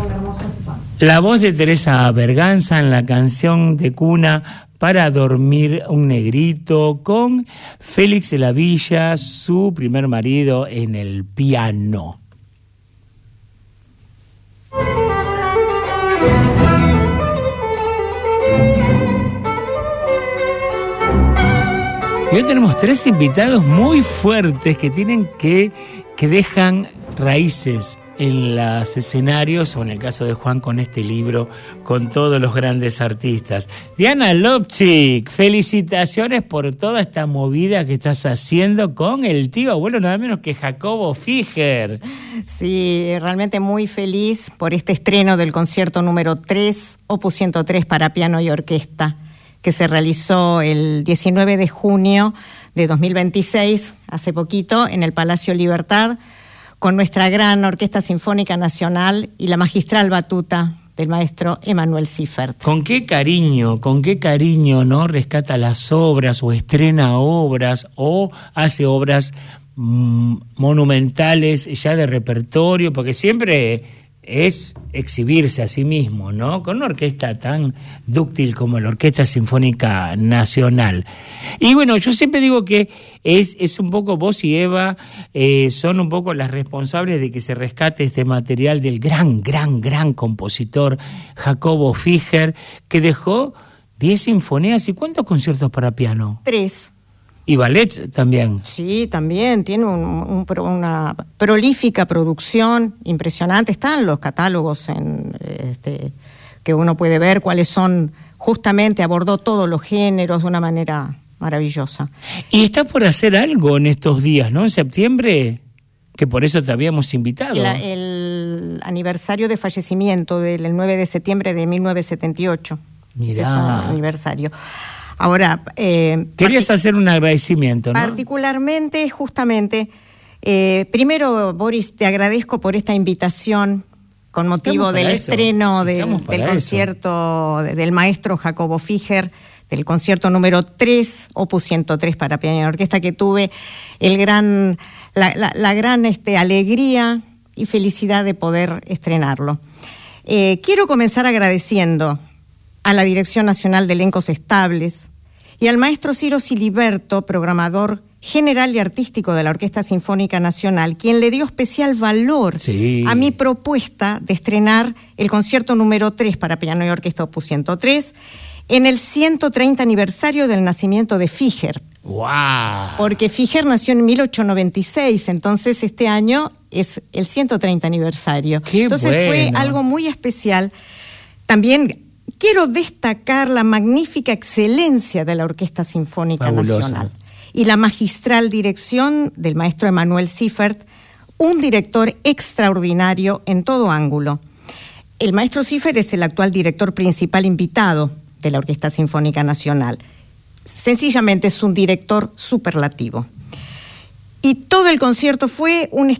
La voz de Teresa Berganza en la canción de cuna Para dormir un negrito, con Félix de la Villa, su primer marido, en el piano. Y hoy tenemos 3 invitados muy fuertes que dejan raíces en los escenarios, o en el caso de Juan con este libro, con todos los grandes artistas. Diana Lobchik, felicitaciones por toda esta movida que estás haciendo con el tío abuelo, nada menos que Jacobo Figer. Sí, realmente muy feliz por este estreno del concierto número 3, Opus 103 para piano y orquesta, que se realizó el 19 de junio de 2026, hace poquito, en el Palacio Libertad, con nuestra gran Orquesta Sinfónica Nacional y la magistral batuta del maestro Emanuel Siffert. Con qué cariño, ¿no? Rescata las obras, o estrena obras, o hace obras monumentales ya de repertorio, porque siempre es exhibirse a sí mismo, ¿no? Con una orquesta tan dúctil como la Orquesta Sinfónica Nacional. Y bueno, yo siempre digo que es un poco vos y Eva son un poco las responsables de que se rescate este material del gran compositor Jacobo Figer, que dejó 10 sinfonías y ¿cuántos conciertos para piano? 3. ¿Y ballet también? Sí, también. Tiene una prolífica producción impresionante. Están los catálogos que uno puede ver cuáles son. Justamente abordó todos los géneros de una manera maravillosa. Y está por hacer algo en estos días, ¿no? En septiembre, que por eso te habíamos invitado. El aniversario de fallecimiento del 9 de septiembre de 1978. Mirá. Ese es un aniversario. Ahora, querías hacer un agradecimiento, ¿no? Particularmente, justamente, primero, Boris, te agradezco por esta invitación con motivo del estreno del concierto del maestro Jacobo Figer, del concierto número 3, Opus 103 para piano y orquesta, que tuve la gran alegría y felicidad de poder estrenarlo. Quiero comenzar agradeciendo a la Dirección Nacional de Elencos Estables y al maestro Ciro Siliberto, programador general y artístico de la Orquesta Sinfónica Nacional, quien le dio especial valor a mi propuesta de estrenar el concierto número 3 para piano y orquesta Opus 103 en el 130 aniversario del nacimiento de Figer. ¡Wow! Porque Figer nació en 1896, entonces este año es el 130 aniversario. Entonces fue algo muy especial. También quiero destacar la magnífica excelencia de la Orquesta Sinfónica Nacional y la magistral dirección del maestro Emanuel Siffert, un director extraordinario en todo ángulo. El maestro Siffert es el actual director principal invitado de la Orquesta Sinfónica Nacional. Sencillamente es un director superlativo. Y todo el concierto fue un